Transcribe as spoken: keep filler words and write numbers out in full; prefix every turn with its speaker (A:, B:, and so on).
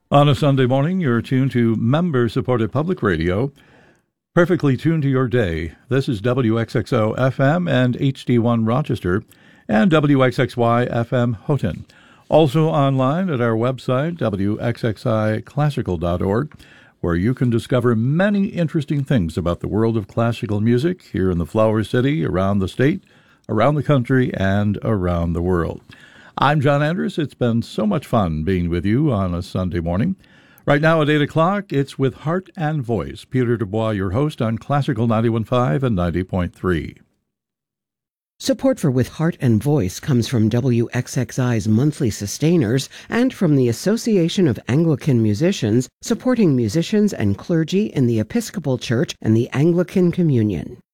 A: On a Sunday morning, you're tuned to member-supported public radio, perfectly tuned to your day. This is W X X O F M and H D one Rochester and W X X Y F M Houghton. Also online at our website, W X X I classical dot org, where you can discover many interesting things about the world of classical music here in the Flower City, around the state, around the country, and around the world. I'm John Andrus. It's been so much fun being with you on a Sunday morning. Right now at eight o'clock, it's With Heart and Voice. Peter Dubois, your host on Classical ninety-one point five and ninety point three.
B: Support for With Heart and Voice comes from W X X I's monthly sustainers and from the Association of Anglican Musicians, supporting musicians and clergy in the Episcopal Church and the Anglican Communion.